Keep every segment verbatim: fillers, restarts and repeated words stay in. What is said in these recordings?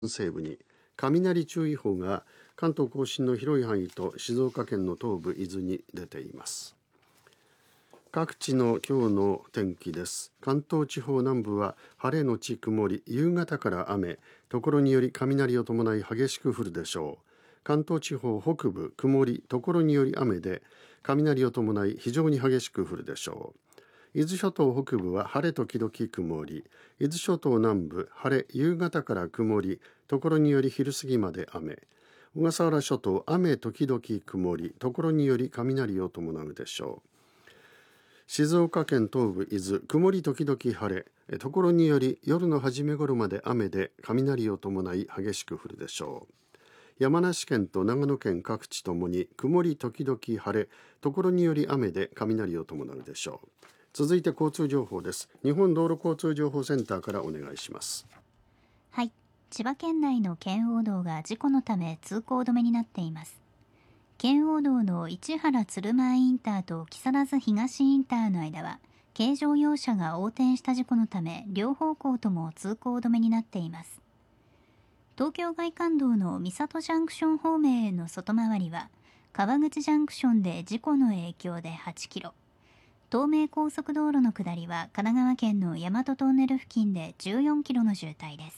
西部に雷注意報が関東甲信の広い範囲と静岡県の東部伊豆に出ています。各地の今日の天気です。関東地方南部は晴れのち曇り、夕方から雨、ところにより雷を伴い激しく降るでしょう。関東地方北部曇り、ところにより雨で雷を伴い非常に激しく降るでしょう。伊豆諸島北部は晴れ時々曇り、伊豆諸島南部晴れ、夕方から曇り、ところにより昼過ぎまで雨。小笠原諸島雨時々曇り、ところにより雷を伴うでしょう。静岡県東部伊豆曇り時々晴れ、ところにより夜の初め頃まで雨で雷を伴い激しく降るでしょう。山梨県と長野県各地ともに曇り時々晴れ、ところにより雨で雷を伴うでしょう。続いて交通情報です。日本道路交通情報センターからお願いします。 はい、千葉県内の圏央道が事故のため通行止めになっています。圏央道の市原鶴舞インターと木更津東インターの間は軽乗用車が横転した事故のため両方向とも通行止めになっています。東京外環道の三郷ジャンクション方面への外回りは川口ジャンクションで事故の影響ではちキロ、東名高速道路の下りは神奈川県の大和トンネル付近でじゅうよんキロの渋滞です。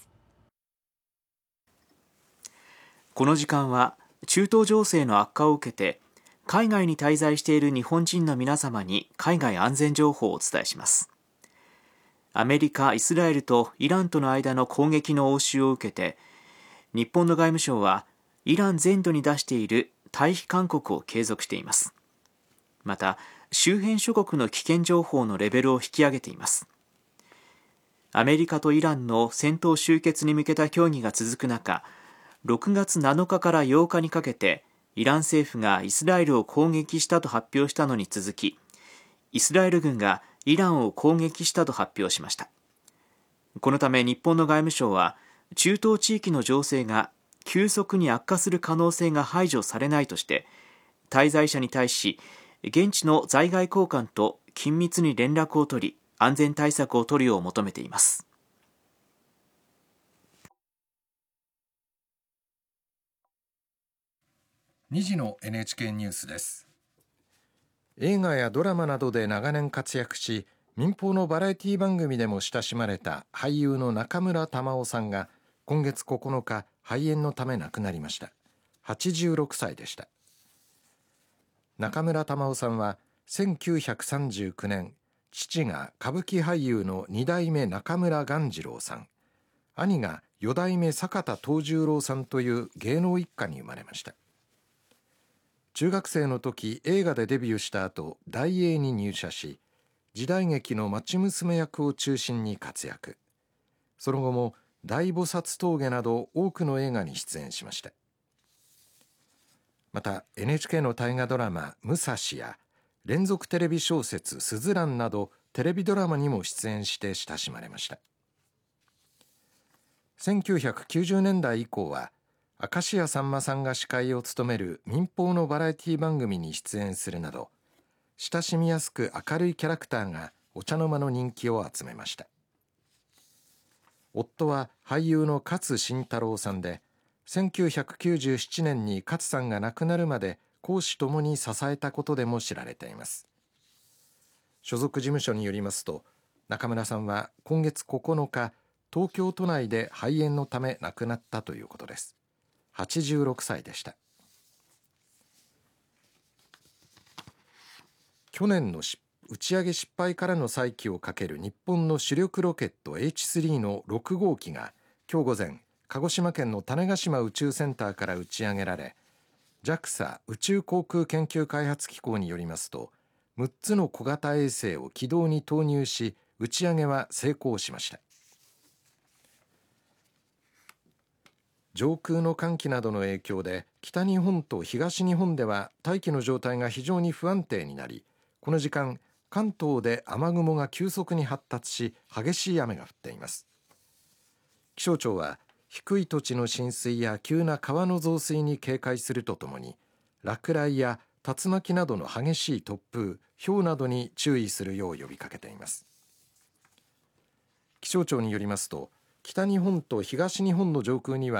この時間は中東情勢の悪化を受けて海外に滞在している日本人の皆様に海外安全情報をお伝えします。アメリカ、イスラエルとイランとの間の攻撃の応酬を受けて日本の外務省はイラン全土に出している退避勧告を継続しています。また周辺諸国の危険情報のレベルを引き上げています。アメリカとイランの戦闘終結に向けた協議が続く中、ろくがつなのかからようかにかけてイラン政府がイスラエルを攻撃したと発表したのに続き、イスラエル軍がイランを攻撃したと発表しました。このため日本の外務省は中東地域の情勢が急速に悪化する可能性が排除されないとして滞在者に対し現地の在外公館と緊密に連絡を取り安全対策を取るよう求めています。 にじの エヌエイチケー ニュースです。映画やドラマなどで長年活躍し、民放のバラエティ番組でも親しまれた俳優の中村玉緒さんが今月ここのか肺炎のため亡くなりました。はちじゅうろくさいでした。中村玉緒さんはせんきゅうひゃくさんじゅうきゅうねん、父が歌舞伎俳優のに代目中村鴈治郎さん、兄がよ代目坂田藤十郎さんという芸能一家に生まれました。中学生の時映画でデビューした後、大映に入社し、時代劇の町娘役を中心に活躍。その後も大菩薩峠など多くの映画に出演しました。また エヌエイチケー の大河ドラマ武蔵や連続テレビ小説すずらんなどテレビドラマにも出演して親しまれました。せんきゅうひゃくきゅうじゅうねんだい以降は明石家さんまさんが司会を務める民放のバラエティ番組に出演するなど親しみやすく明るいキャラクターがお茶の間の人気を集めました。夫は俳優の勝新太郎さんで、せんきゅうひゃくきゅうじゅうななねんに勝さんが亡くなるまで公私ともに支えたことでも知られています。所属事務所によりますと、中村さんは今月ここのか東京都内で肺炎のため亡くなったということです。はちじゅうろくさいでした。去年の打ち上げ失敗からの再起をかける日本の主力ロケット エイチスリー のろく号機が今日午前、鹿児島県の種子島宇宙センターから打ち上げられ、 ジャクサ 宇宙航空研究開発機構によりますと、むっつの小型衛星を軌道に投入し、打ち上げは成功しました。上空の寒気などの影響で北日本と東日本では大気の状態が非常に不安定になり、この時間関東で雨雲が急速に発達し激しい雨が降っています。気象庁は低い土地の浸水や急な川の増水に警戒するとともに、落雷や竜巻などの激しい突風、雹などに注意するよう呼びかけています。気象庁によりますと、北日本と東日本の上空には